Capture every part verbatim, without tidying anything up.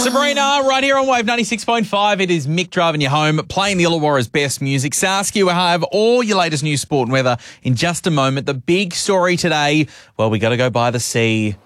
Sabrina, right here on Wave ninety-six point five. It is Mick driving you home, playing the Illawarra's best music. Saskia will have all your latest news, sport and weather in just a moment. The big story today, well, we got to go by the sea.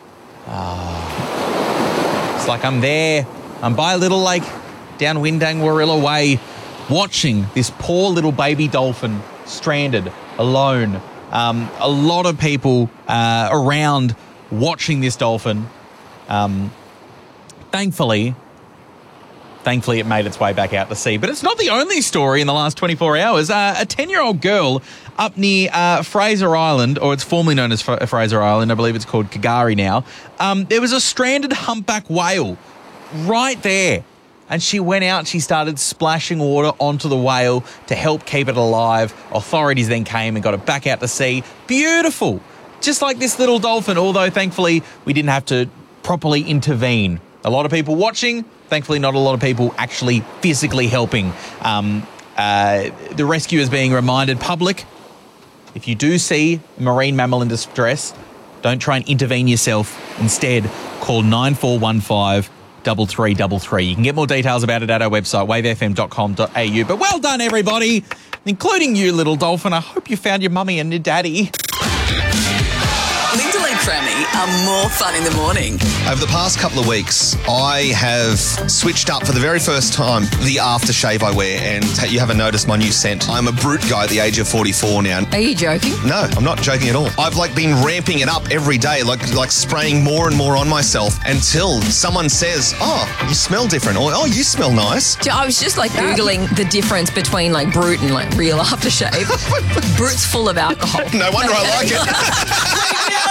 Oh, it's like I'm there. I'm by a little lake down Windang Warilla Way, watching this poor little baby dolphin stranded, alone. Um, a lot of people uh, around watching this dolphin. Um, thankfully, thankfully it made its way back out to sea. But it's not the only story in the last twenty-four hours. Uh, a ten-year-old girl up near uh, Fraser Island, or it's formerly known as F- Fraser Island, I believe it's called Kagari now. Um, there was a stranded humpback whale right there. And she went out and she started splashing water onto the whale to help keep it alive. Authorities then came and got it back out to sea. Beautiful. Just like this little dolphin, although thankfully we didn't have to properly intervene. A lot of people watching, thankfully not a lot of people actually physically helping. Um, uh, the rescue is being reminded, public, if you do see a marine mammal in distress, don't try and intervene yourself. Instead, call nine four one five Double three, double three. You can get more details about it at our website, wave f m dot com dot a u. But well done, everybody, including you, little dolphin. I hope you found your mummy and your daddy. Linda and Crammy are more fun in the morning. Over the past couple of weeks, I have switched up for the very first time the aftershave I wear, and you haven't noticed my new scent. I'm a brute guy at the age of forty-four now. Are you joking? No, I'm not joking at all. I've like been ramping it up every day, like like spraying more and more on myself until someone says, "Oh, you smell different," or "Oh, you smell nice." I was just like Googling the difference between like Brute and like real aftershave. Brute's full of alcohol. No wonder I like it.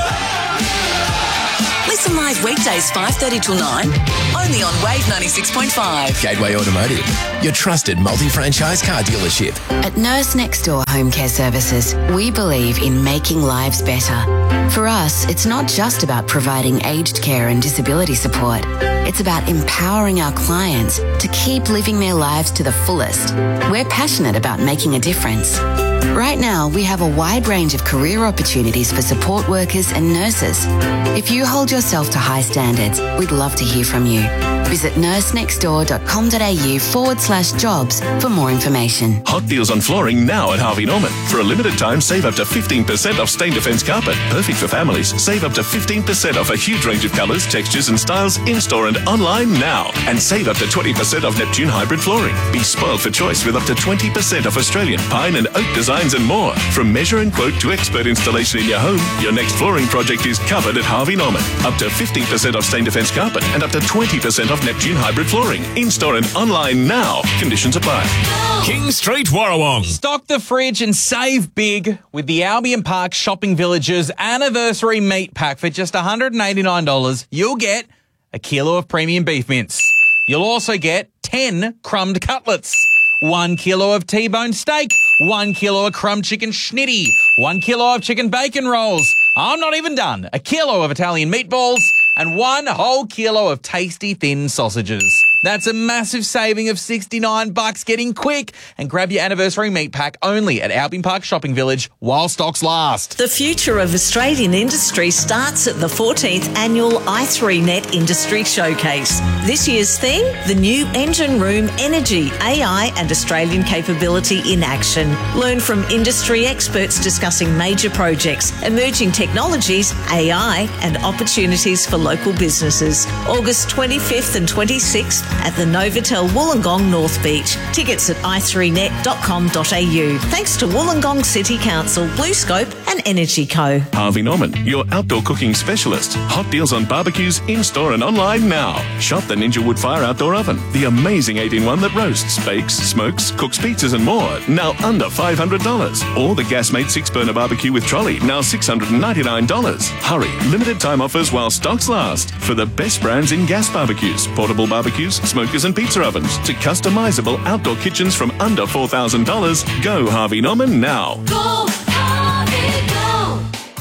Listen live weekdays five thirty till nine, only on Wave ninety-six point five. Gateway Automotive, your trusted multi-franchise car dealership. At Nurse Next Door Home Care Services, we believe in making lives better. For us, it's not just about providing aged care and disability support. It's about empowering our clients to keep living their lives to the fullest. We're passionate about making a difference. Right now, we have a wide range of career opportunities for support workers and nurses. If you hold yourself to high standards, we'd love to hear from you. Visit nursenextdoor.com.au forward slash jobs for more information. Hot deals on flooring now at Harvey Norman. For a limited time, save up to fifteen percent off Stain Defence carpet. Perfect for families. Save up to fifteen percent off a huge range of colours, textures and styles in-store and online now. And save up to twenty percent off Neptune hybrid flooring. Be spoiled for choice with up to twenty percent off Australian pine and oak designs and more. From measure and quote to expert installation in your home, your next flooring project is covered at Harvey Norman. Up to fifteen percent off Stain Defence carpet and up to twenty percent off Neptune hybrid flooring. In-store and online now. Conditions apply. King Street, Warrawong. Stock the fridge and save big with the Albion Park Shopping Village's anniversary meat pack. For just one hundred eighty-nine dollars, you'll get a kilo of premium beef mince. You'll also get ten crumbed cutlets, one kilo of T-bone steak, one kilo of crumb chicken schnitty, one kilo of chicken bacon rolls. I'm not even done. A kilo of Italian meatballs and one whole kilo of tasty thin sausages. That's a massive saving of sixty-nine bucks. Getting quick and grab your anniversary meat pack only at Albion Park Shopping Village while stocks last. The future of Australian industry starts at the fourteenth annual i three net Industry Showcase. This year's theme, the new engine room energy, A I and Australian capability in action. Learn from industry experts discussing major projects, emerging technologies, A I and opportunities for local businesses. August twenty-fifth and twenty-sixth at the Novotel Wollongong North Beach. Tickets at i three net dot com dot a u. Thanks to Wollongong City Council, BlueScope and Energy Co. Harvey Norman, your outdoor cooking specialist. Hot deals on barbecues in-store and online now. Shop the Ninja Wood Fire Outdoor Oven, the amazing eight in one that roasts, bakes, smokes, cooks pizzas and more, now under five hundred dollars. Or the Gasmate six-burner barbecue with trolley, now six hundred ninety-nine dollars. Hurry, limited time offers while stocks last. For the best brands in gas barbecues, portable barbecues, smokers and pizza ovens, to customizable outdoor kitchens from under four thousand dollars, go Harvey Norman now. Go, Harvey, go. Find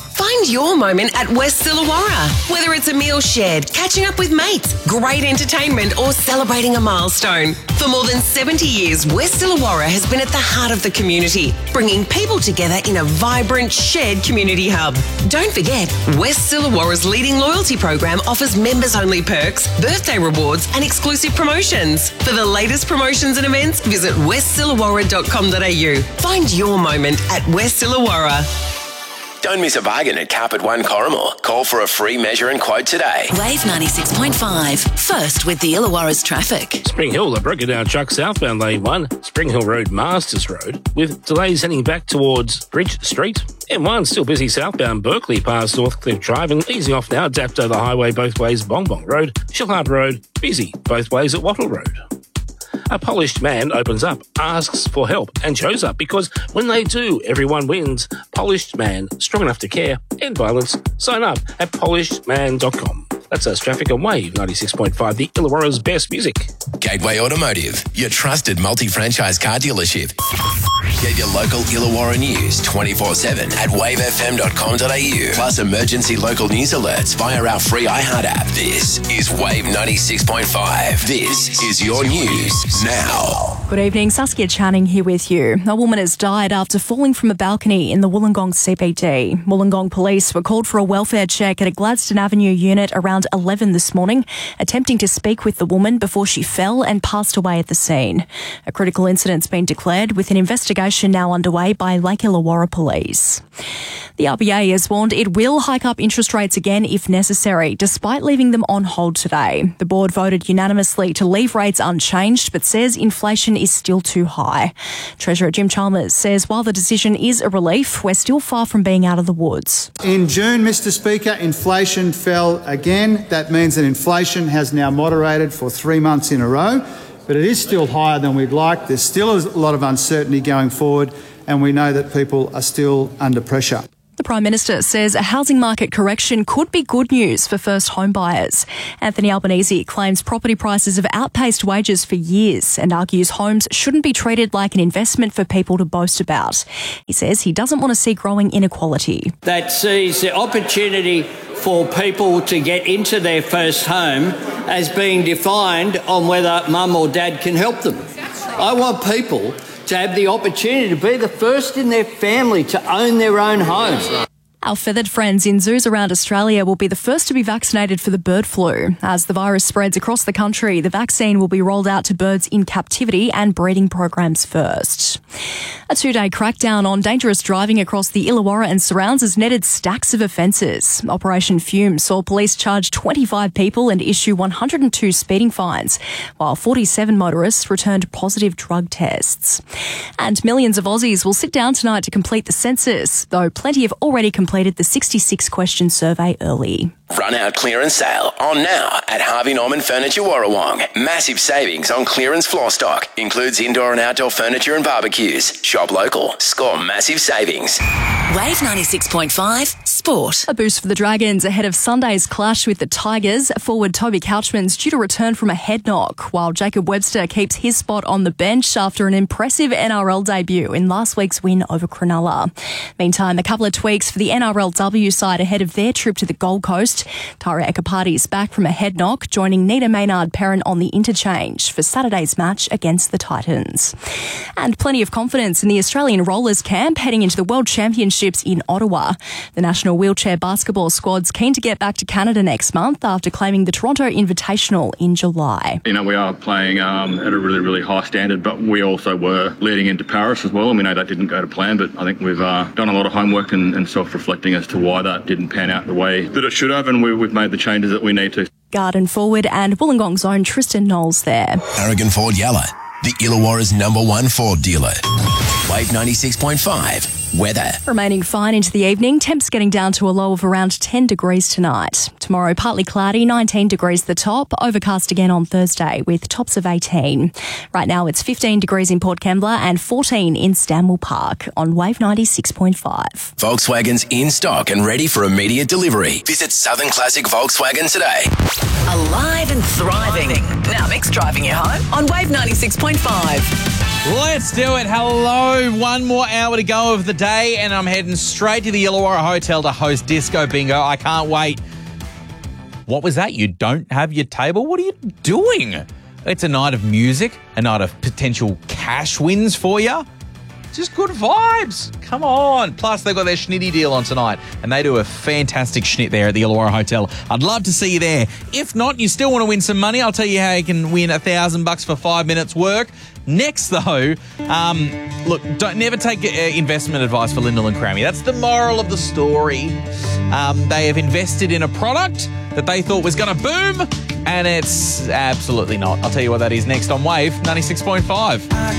your moment at West Illawarra. Whether it's a meal shared, catching up with mates, great entertainment, or celebrating a milestone. For more than seventy years, West Illawarra has been at the heart of the community, bringing people together in a vibrant, shared community hub. Don't forget, West Illawarra's leading loyalty program offers members-only perks, birthday rewards, and exclusive promotions. For the latest promotions and events, visit west illawarra dot com dot a u. Find your moment at West Illawarra. Don't miss a bargain at Carpet One Corrimal. Call for a free measure and quote today. Wave ninety-six point five. First with the Illawarra's traffic. Spring Hill, the Brookedale Chuck southbound lane one, Spring Hill Road, Masters Road, with delays heading back towards Bridge Street. M one still busy southbound Berkeley past Northcliffe Drive and easing off now, Dapto the highway both ways, Bong Bong Road, Shillhart Road, busy both ways at Wattle Road. A polished man opens up, asks for help and shows up because when they do, everyone wins. Polished man, strong enough to care, end violence. Sign up at polished man dot com. That's us traffic on Wave ninety-six point five, the Illawarra's best music. Gateway Automotive, your trusted multi-franchise car dealership. Get your local Illawarra news twenty-four seven at wave f m dot com dot a u. Plus emergency local news alerts via our free iHeart app. This is Wave ninety-six point five. This is your news now. Good evening, Saskia Channing here with you. A woman has died after falling from a balcony in the Wollongong C B D. Wollongong police were called for a welfare check at a Gladstone Avenue unit around eleven this morning, attempting to speak with the woman before she fell and passed away at the scene. A critical incident's been declared with an investigation now underway by Lake Illawarra Police. The R B A has warned it will hike up interest rates again if necessary, despite leaving them on hold today. The board voted unanimously to leave rates unchanged, but says inflation is still too high. Treasurer Jim Chalmers says while the decision is a relief, we're still far from being out of the woods. In June, Mister Speaker, inflation fell again. That means that inflation has now moderated for three months in a row, but it is still higher than we'd like. There's still a lot of uncertainty going forward, and we know that people are still under pressure. The Prime Minister says a housing market correction could be good news for first home buyers. Anthony Albanese claims property prices have outpaced wages for years and argues homes shouldn't be treated like an investment for people to boast about. He says he doesn't want to see growing inequality. That sees the opportunity for people to get into their first home as being defined on whether mum or dad can help them. I want people to have the opportunity to be the first in their family to own their own home. Our feathered friends in zoos around Australia will be the first to be vaccinated for the bird flu. As the virus spreads across the country, the vaccine will be rolled out to birds in captivity and breeding programs first. A two-day crackdown on dangerous driving across the Illawarra and surrounds has netted stacks of offences. Operation Fume saw police charge twenty-five people and issue one hundred two speeding fines, while forty-seven motorists returned positive drug tests. And millions of Aussies will sit down tonight to complete the census, though plenty have already completed the sixty-six question survey early. Run out clearance sale on now at Harvey Norman Furniture Warrawong. Massive savings on clearance floor stock. Includes indoor and outdoor furniture and barbecues. Shop local. Score massive savings. Wave ninety-six point five Sport. A boost for the Dragons ahead of Sunday's clash with the Tigers. Forward Toby Couchman's due to return from a head knock, while Jacob Webster keeps his spot on the bench after an impressive N R L debut in last week's win over Cronulla. Meantime, a couple of tweaks for the N R L W side ahead of their trip to the Gold Coast. Tyra Ekapati is back from a head knock, joining Nita Maynard-Perrin on the interchange for Saturday's match against the Titans. And plenty of confidence in the Australian rollers camp heading into the World Championships in Ottawa. The national wheelchair basketball squad's keen to get back to Canada next month after claiming the Toronto Invitational in July. You know, we are playing um, at a really, really high standard, but we also were leading into Paris as well, and we know that didn't go to plan, but I think we've uh, done a lot of homework and, and self-reflecting as to why that didn't pan out the way that it should have, and we, we've made the changes that we need to. Garden forward and Wollongong's own Tristan Knowles there. Aragon Ford Yalla, the Illawarra's number one Ford dealer. Wave ninety-six point five. Weather. Remaining fine into the evening. Temps getting down to a low of around ten degrees tonight. Tomorrow, partly cloudy, nineteen degrees the top. Overcast again on Thursday with tops of eighteen. Right now, it's fifteen degrees in Port Kembla and fourteen in Stanwell Park on Wave ninety-six point five. Volkswagen's in stock and ready for immediate delivery. Visit Southern Classic Volkswagen today. Alive and thriving. Now Mix driving you home on Wave ninety-six point five. Let's do it. Hello. One more hour to go of the day, and I'm heading straight to the Illawarra Hotel to host Disco Bingo. I can't wait. What was that? You don't have your table? What are you doing? It's a night of music, a night of potential cash wins for you. Just good vibes. Come on. Plus, they've got their schnitty deal on tonight, and they do a fantastic schnit there at the Illawarra Hotel. I'd love to see you there. If not, you still want to win some money, I'll tell you how you can win a thousand bucks for five minutes work. Next, though, um, look, don't never take uh, investment advice for Lyndall and Crammy. That's the moral of the story. Um, they have invested in a product that they thought was going to boom, and it's absolutely not. I'll tell you what that is next on Wave ninety-six point five.